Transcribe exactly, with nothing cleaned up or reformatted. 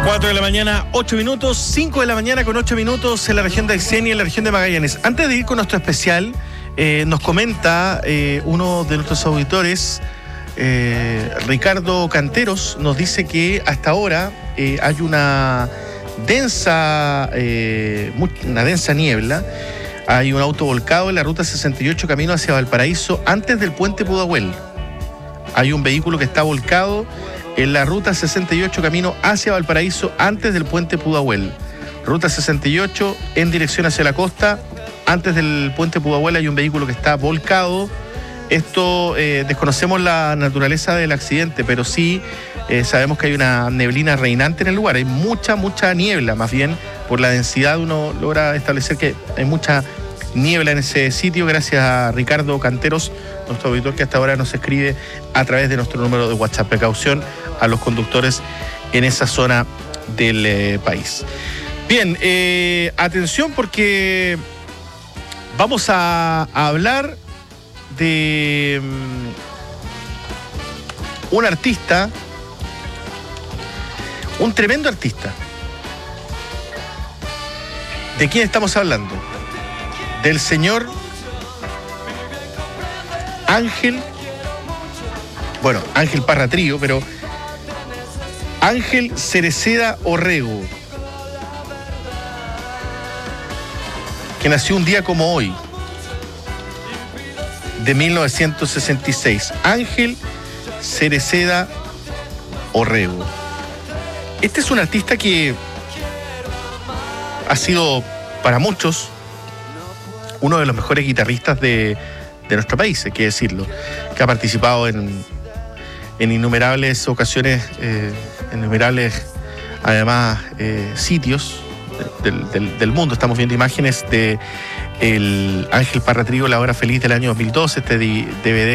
cuatro de la mañana, ocho minutos, cinco de la mañana con ocho minutos en la región de Aysén y en la región de Magallanes. Antes de ir con nuestro especial, eh, nos comenta eh, uno de nuestros auditores, eh, Ricardo Canteros, nos dice que hasta ahora eh, hay una densa, eh, una densa niebla. Hay un auto volcado en la ruta sesenta y ocho camino hacia Valparaíso antes del puente Pudahuel. Hay un vehículo que está volcado en la ruta sesenta y ocho camino hacia Valparaíso antes del puente Pudahuel. Ruta sesenta y ocho en dirección hacia la costa. Antes del puente Pudahuel hay un vehículo que está volcado. Esto, eh, desconocemos la naturaleza del accidente, pero sí eh, sabemos que hay una neblina reinante en el lugar. Hay mucha, mucha niebla, más bien por la densidad uno logra establecer que hay mucha niebla en ese sitio. Gracias a Ricardo Canteros, nuestro auditor que hasta ahora nos escribe a través de nuestro número de WhatsApp. Precaución a los conductores en esa zona del eh, país. Bien, eh, atención porque vamos a, a hablar de um, un artista, un tremendo artista. ¿De quién estamos hablando? Del señor Ángel, bueno, Ángel Parra Trío, pero Ángel Cereceda Orrego, que nació un día como hoy, de mil novecientos sesenta y seis. Ángel Cereceda Orrego. Este es un artista que ha sido para muchos uno de los mejores guitarristas de, de nuestro país, hay que decirlo, que ha participado en, en innumerables ocasiones, eh, en innumerables, además, eh, sitios del, del, del mundo. Estamos viendo imágenes de el Ángel Parra Trío, La Hora Feliz del año dos mil doce, este D V D